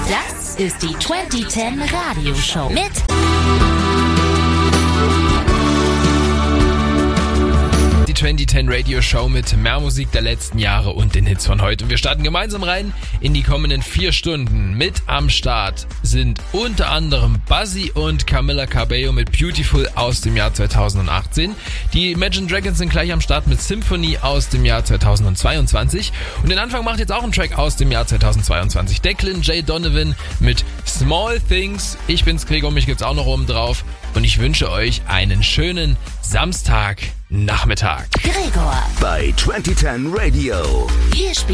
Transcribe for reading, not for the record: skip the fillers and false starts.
Das ist die 2010 Radioshow mit Die 2010 Radio Show mit mehr Musik der letzten Jahre und den Hits von heute. Und wir starten gemeinsam rein in die kommenden 4 Stunden. Mit am Start sind unter anderem Buzzy und Camila Cabello mit Beautiful aus dem Jahr 2018. Die Imagine Dragons sind gleich am Start mit Symphony aus dem Jahr 2022. Und den Anfang macht jetzt auch ein Track aus dem Jahr 2022. Declan J. Donovan mit Small Things. Ich bin's Gregor, mich gibt's auch noch oben drauf. Und ich wünsche euch einen schönen Samstagnachmittag. Gregor Bei 2010 Radio. Wir spielen